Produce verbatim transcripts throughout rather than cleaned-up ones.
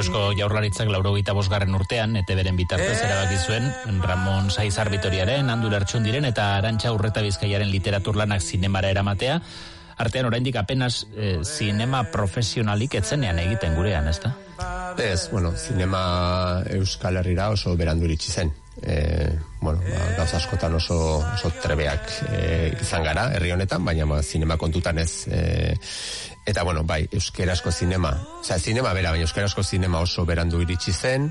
Eusko Jaurlaritzak laurogeita bosgarren urtean, eta beren bitartez erabaki zuen, Ramon Saiz Arbitoriaren, Andu Lertxundiren eta Arantxa Urreta Bizkaiaren literaturlanak zinemara eramatea, artean oraindik apenas eh, zinema profesionalik etzenean egiten gurean, ez da? Ez, bueno, zinema Euskal Herrira oso berandu iritsi zen. E, bueno, ba, gauz askotan oso, oso trebeak e, izan gara herri honetan, baina ba, zinema kontutan ez. E, eta bueno, bai, euskerazko zinema, osea, zinema bera, baina euskerazko zinema oso berandu iritsi zen.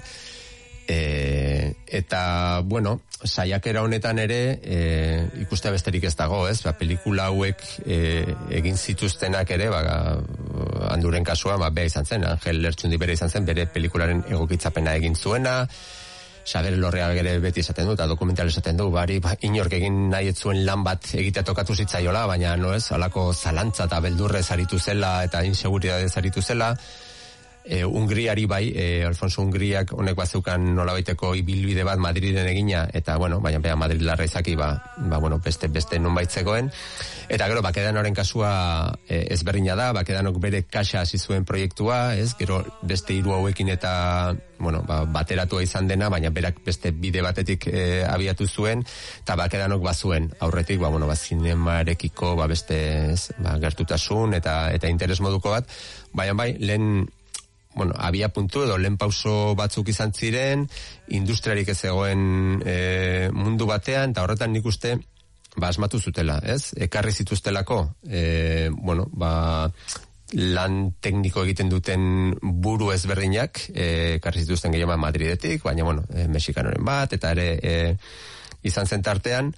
E, eta, bueno, saiakera honetan ere e, ikustea besterik ez dago, ez? Ba, pelikula hauek e, egin zituztenak ere, ba, Anduren kasua, ba, bea izan zen, Angel Lertxundi bere izan zen, bere pelikularen egokitzapena egin zuena, Xabier Lorreak ere beti esaten du, eta dokumental esaten du, bari, ba, inork egin nahi etzuen lan bat egitea tokatu zitzaiola, baina, no ez, alako zalantza eta beldurrez aritu zela, eta inseguridadez aritu zela. E, Ungriari bai, e, Alfonso Ungriak honek bazeukan nolabaiteko ibilbide bat Madriden egina, eta bueno, baina bea Madrid larra izaki, ba, ba bueno, beste, beste nun baitzegoen. Eta gero, Bakedanoren kasua e, ezberdina da, Bakedanok bere kaxa hasi zuen proiektua, ez? Gero beste hiru hauekin eta, bueno, ba, bateratua izan dena, baina berak beste bide batetik e, abiatu zuen, eta Bakedanok bazuen, aurretik, ba, bueno, ba, zinemarekiko, ba, beste, ez, ba, gertutasun eta, eta interes moduko bat, baina bai, lehen, bueno, abia puntu edo lehen pauso batzuk izan ziren, industriarik ez egoen e, mundu batean, eta horretan nik uste, ba, asmatu zutela, ez? Ekarri zituztelako, e, bueno, ba, lan tekniko egiten duten buru ezberdinak, e, ekarri zituzten gehiago Madridetik, baina, bueno, e, mexikanoren bat, eta ere e, izan zen tartean,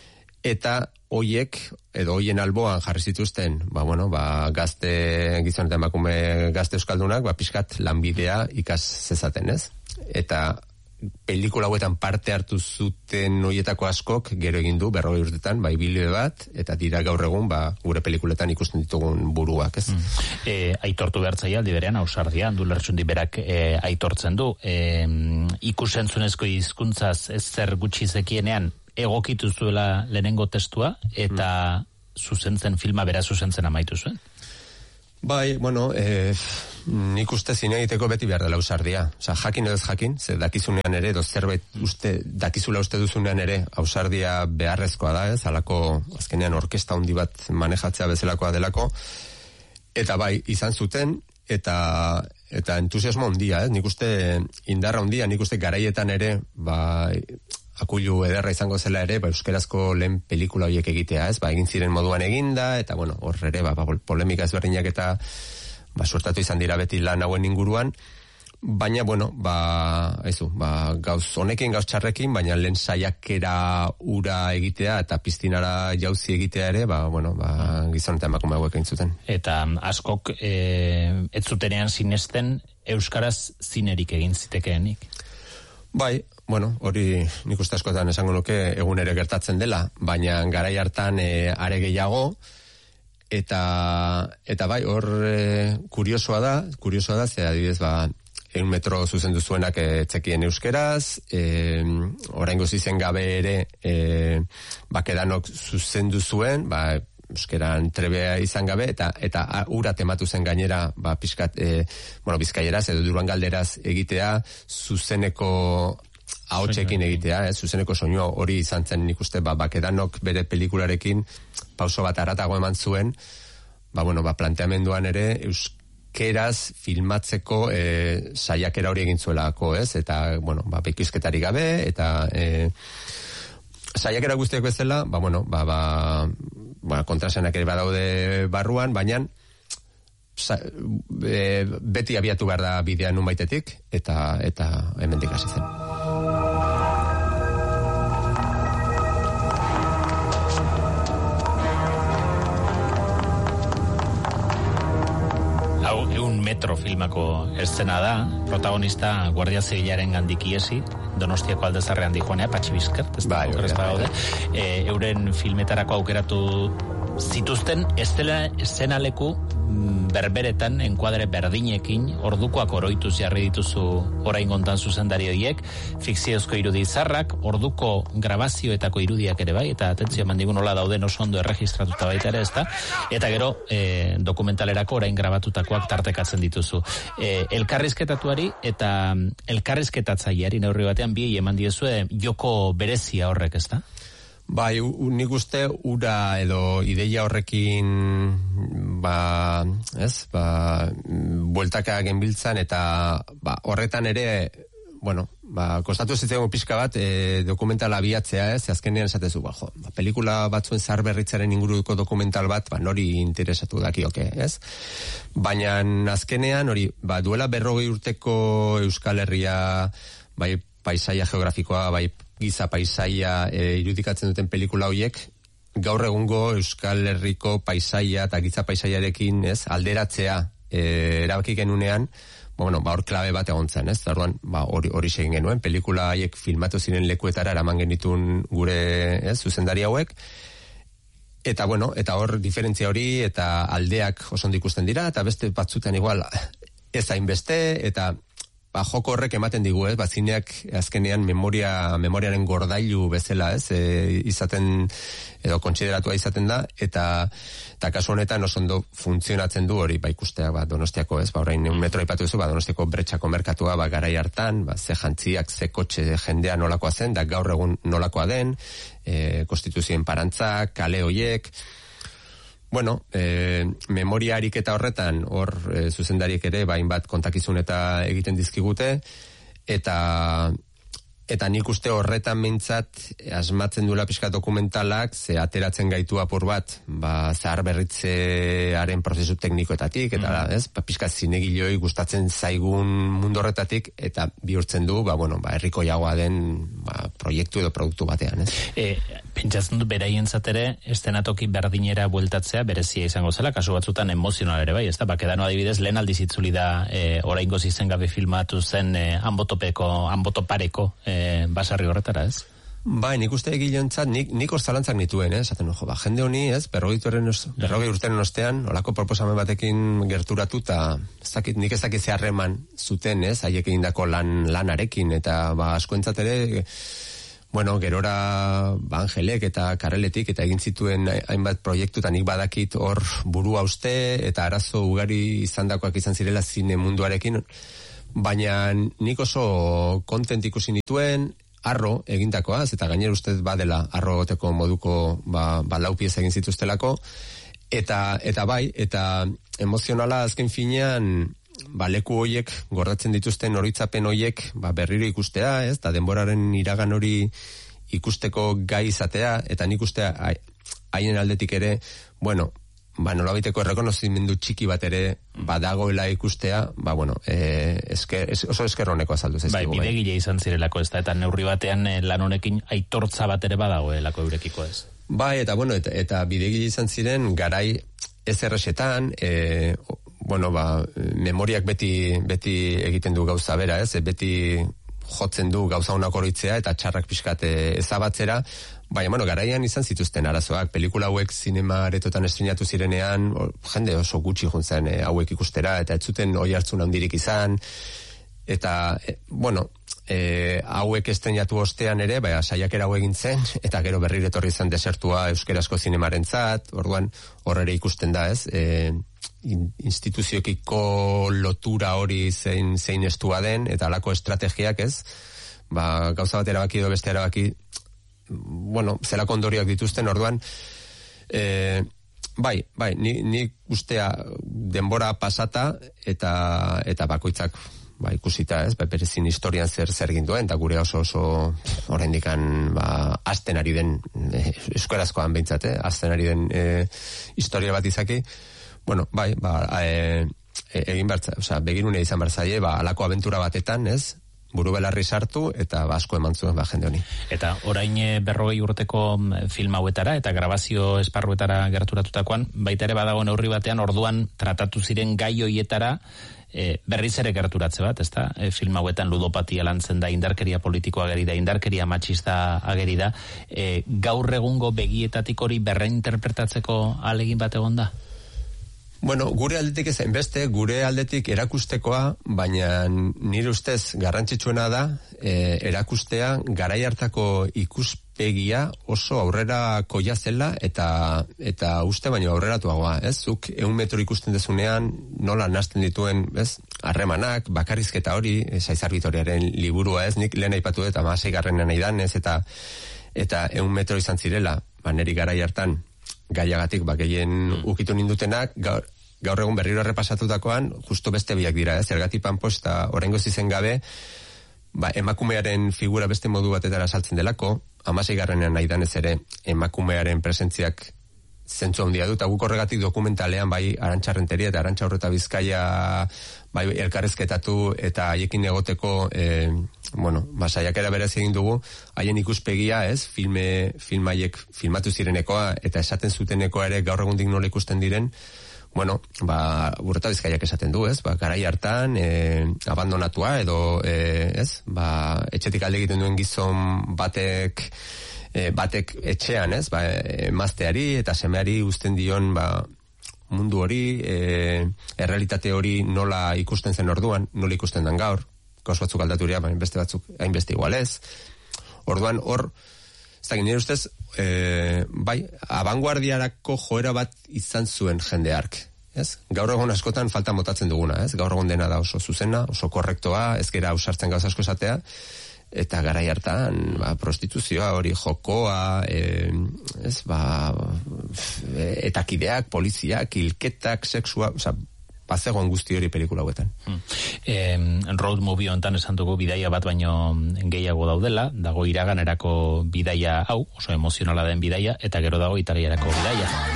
eta hoiek, edo hoien alboan jarri zituzten, ba, bueno, ba, gazte, gizon eta emakume gazte euskaldunak, ba, pixkat lanbidea ikas zezaten, ez? Eta pelikula hauetan parte hartu zuten hoietako askok, gero egin du, berrogei urtetan, ba, ibilbide bat, eta dira gaur egun, ba, gure pelikuletan ikusten ditugun buruak, ez? Mm. E, aitortu behartzaia, aldi berean, ausardia, Andu Lertxundi berak e, aitortzen du, e, ikusentzunezko hizkuntzaz ez zer gutxi zekienean, egokitu zuela lehenengo testua, eta mm. zuzentzen filma bera zuzentzen amaitu zuen? Bai, bueno, eh, nik uste zine egiteko beti behar dela ausardia. Osa, jakin edo ez jakin, ze dakizunean ere, edo zerbait uste, dakizula uste duzunean ere, ausardia beharrezkoa da, ez, alako, azkenean orkesta handi bat manejatzea bezalakoa delako, eta bai, izan zuten, eta eta entusiasmo handia, ez, nik uste indarra handia, nik uste garaietan ere, ba, akulu ederra izango zela ere, ba, euskerazko lehen pelikula horiek egitea, ez, ba, egin ziren moduan eginda, eta, bueno, hor ere, ba, polemika ezberdinak eta, ba, suertatu izan dira beti lan hauen inguruan, baina, bueno, ba, aizu, ba, gauz honekin, gauz txarrekin, baina lehen saiakera ura egitea, eta piztinara jauzi egitea ere, ba, bueno, ba, gizon eta emakume hauek egin zuten. Eta askok, e, ez zutenean sinesten, euskaraz zinerik egin zitekeenik? Bai, bueno, hori nik uste askotan esango nuke egun ere gertatzen dela, baina garai hartan e, are gehiago, eta eta bai, hor e, kuriosoa da, kuriosoa da, ze adibidez, ba, egun metro zuzendu zuenak etzekien euskeraz, e, oraingo zizen gabe ere e, Bakedanok zuzendu zuen, ba, euskeran trebea izan gabe, eta eta ura tematu zen gainera, ba, pixkat, e, bueno, bizkaieraz, edo durangalderaz egitea, zuzeneko ahotsekin egitea, eh, zuzeneko soinua hori izan zen nik uste, ba, Bakedanok bere pelikularekin pauso bat aratago eman zuen, ba, bueno, ba, planteamenduan ere, euskeraz filmatzeko e, saiakera hori egin zuelako, ez, eta, bueno, ba, beikizketari gabe, eta e, saiakera guztiak bezala, ba, bueno, ba, ba, ba, kontrasenak ere badaude barruan, baina sa, e, beti abiatu behar da bidea nun baitetik, eta, eta hemendik hasi zen. Hau, eun metro filmako eszena da, protagonista Guardia Zibilaren gandik iesi, Donostiako Aldezarrean dijoanea, Patxi Bizkert, ez da, bai, okerrezta gaude, e, euren filmetarako aukeratu zituzten eszenaleku berberetan, enkuadre berdinekin, ordukoak oroituz jarri dituzu orain gontan zuzendari horiek, fikziozko irudi zarrak, orduko grabazioetako irudiak ere bai, eta atentzio eman digun nola dauden oso ondo erregistratuta baita ere, ezta? Eta gero, e, dokumentalerako orain grabatutakoak tartekatzen dituzu. E, elkarrizketatuari eta elkarrizketatzaileari neurri batean bi eman diezue joko berezia horrek, ezta? Bai, nik uste ura edo ideia horrekin ba, ez, ba, bueltaka genbiltzan eta ba, horretan ere, bueno, ba, kostatu zitzaigun pixka bat e, dokumentala abiatzea, ez, azkenean esatezu, ba, jo, ba, pelikula batzuen zaharberritzaren inguruko dokumental bat, ba, nori interesatu dakioke, ez? Baina azkenean hori, ba, duela berrogei urteko Euskal Herria, bai, paisaia geografikoa, bai, giza paisaia e, irudikatzen duten pelikula horiek, gaur egungo Euskal Herriko paisaia eta giza paisaiarekin, ez, alderatzea e, erabaki genunean, bueno, ba hor klabe bat egontzen, ez? Orduan, ba hori hori egin genuen, pelikula haiek filmatu ziren lekuetara eraman genitun gure, ez, zuzendari hauek. Eta bueno, eta hor diferentzia hori eta aldeak oso ondo ikusten dira eta beste batzuetan igual ez hainbeste eta ba, joko horrek ematen digu, ez, ba, zineak azkenean memoria, memoriaren gordailu bezala, ez, e, izaten, edo kontsideratua izaten da, eta, eta kasu honetan oso ondo funtzionatzen du hori, ba, ikustea, ba, Donostiako, ez, ba, orain un metro aipatu duzu, ba, Donostiako bretxako merkatua, ba, garai hartan, ba, ze jantziak, ze kotxe jendea nolakoa zen, da gaur egun nolakoa den, e, konstituzioen parantzak, kale hoiek, bueno, eh, memoria ariketa horretan, hor eh, zuzendariek ere, bain bat kontakizun eta egiten dizkigute, eta eta nik uste horretan mintzat asmatzen duela pixka dokumentalak, ze ateratzen gaitu apur bat, ba, zahar berritzearen prozesu teknikoetatik, eta mm. ez, ba, pixka zinegiloi gustatzen zaigun mundu horretatik, eta bihurtzen du, ba, bueno, ba, herriko jagoa den ba, proiektu edo produktu batean, ez? E, pentsatzen dut beraien zatere, estenatoki berdinera bueltatzea berezia izango zela, kasu batzutan emozional ere bai, ez da, bakedano adibidez, lehen aldiz itzuli da, e, oraingoz izen gabe filmatu zen e, anbotopeko, anbotopareko, e, basarri horretara, ez? Bai, nik uste egilontzat, nik, nik zalantzak nituen, eh? Zaten, jo, ba, jende honi, ez, berrogei urteren ostean, olako proposamen batekin gerturatu, eta ez dakit, nik ez dakit zeharreman zuten, ez, haiek egindako lan, lanarekin, eta ba, askoentzat ere, bueno, gerora ba, Angelek eta Kareletik, eta egin zituen hainbat proiektutan nik badakit hor burua uste, eta arazo ugari izandakoak izan zirela zine munduarekin, baina nik oso kontent ikusi nituen, arro egindakoaz, eta gainera ustez badela arro goteko moduko ba, ba lau pieza egin zituztelako, eta, eta bai, eta emozionala azken finean, ba leku hoiek, gordatzen dituzten horitzapen hoiek, ba berriro ikustea, ez, eta denboraren iragan hori ikusteko gai izatea, eta nik ustea haien aldetik ere, bueno, ba nolabaiteko errekonozimendu txiki bat ere badagoela ikustea, ba bueno, eh esker, es, oso eskerroneko azaldu zaizkigu. Bai, bidegile izan zirelako, ez da, eta neurri batean eh, lan honekin aitortza bat ere badagoelako eurekiko, ez? Bai, eta bueno, eta, eta bidegile izan ziren garai ez erresetan, eh bueno, ba, memoriak beti beti egiten du gauza bera, ez? Beti jotzen du gauza honak horitzea eta txarrak pixkat ezabatzera, baina, bueno, garaian izan zituzten arazoak, pelikula hauek zinema aretotan estrenatu zirenean, o, jende oso gutxi juntzen e, hauek ikustera, eta ez zuten oi hartzun handirik izan, eta, e, bueno, e, hauek estrenatu ostean ere, baina saiakera hau egin zen, eta gero berriro etorri zen desertua euskerazko zinemarentzat, orduan hor ere ikusten da, ez, e, instituziokiko lotura hori zein, zein estua den, eta alako estrategiak, ez, ba, gauza bat erabaki edo beste erabaki, bueno, zelako ondorioak dituzten, orduan, e, bai, bai, ni, ni ustea denbora pasata, eta, eta bakoitzak, ba, ikusita, ez, berezin historian zer zer ginduen, eta gure oso oso oraindikan ba, azten ari den, e, euskarazkoan behintzat, eh, azten ari den e, historia bat izaki, bueno, bai, ba, e, egin behar, osea, begirunea izan behar zaie, ba, alako abentura batetan, ez, buru belarri sartu eta asko eman zuen ba jende honi. Eta orain berrogei urteko film hauetara eta grabazio esparruetara gerturatutakoan, baita ere badago neurri batean orduan tratatu ziren gai hoietara E, berriz ere gerturatze bat, ezta? E, film hauetan ludopatia lantzen da, indarkeria politikoa ageri da, indarkeria matxista ageri da. E, gaur egungo begietatik hori berreinterpretatzeko ahalegin bat egon da? Bueno, gure aldetik ezen beste, gure aldetik erakustekoa, baina nire ustez garrantzitsuena da e, erakustea garai hartako ikuspegia oso aurrera koia zela eta eta uste baino aurreratuagoa, ez? Zuk ehun metro ikusten dezunean nola nahasten dituen, ez? Harremanak, bakarrizketa hori, Saizar Vitoriaren liburua, ez? Nik lehen aipatu dut hamaseigarrenean aidan, ez? Eta eta ehun metro izan zirela, ba neri garai hartan gaiagatik ba gehien ukitu nindutenak, gaur, gaur egun berriro errepasatutakoan justo beste biak dira, ez? Zergatik Panpoz eta oraingoz izen gabe, ba emakumearen figura beste modu batetara saltzen delako, hamaseigarrenean aidanez ere emakumearen presentziak zentzu handia du, eta guk horregatik dokumentalean bai Arantxa Renteria eta Arantxa Urreta Bizkaia bai elkarrezketatu eta haiekin egoteko e, bueno, ba saiakera berez egin dugu, haien ikuspegia, ez, filme filmaiek filmatu zirenekoa eta esaten zutenekoa ere gaur egundik nola ikusten diren. Bueno, ba, Urreta Bizkaiak esaten du, ez? Ba, garai hartan, e, abandonatua edo, e, ez? Ba, etxetik alde egiten duen gizon batek, e, batek etxean, ez? Ba, emazteari eta semeari uzten dion, ba, mundu hori, e, errealitate hori nola ikusten zen orduan, nola ikusten den gaur, gauz batzuk aldaturia, baina beste batzuk hainbeste igualez. Orduan, hor, ez da, nire ustez, e, bai, abanguardiarako joera bat izan zuen jende hark, ez? Gaur egun askotan falta motatzen duguna, ez? Gaur egun dena da oso zuzena, oso korrektoa, ez gera ausartzen gauz asko esatea, eta garai hartan, ba, prostituzioa hori jokoa, e, ez, ba, etakideak, poliziak, hilketak, sexua, oza, bazegoen guzti hori pelikula hauetan. Hmm. Eh, road movie hontan esan dugu bidaia bat baino gehiago daudela, dago iraganerako bidaia hau, oso emozionala den bidaia, eta gero dago Italiarako bidaia.